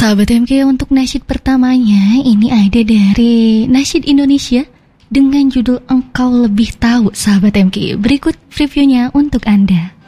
Sahabat MK, untuk nasyid pertamanya ini ada dari Nasyid Indonesia dengan judul Engkau Lebih Tahu. Sahabat MK, berikut previewnya untuk Anda.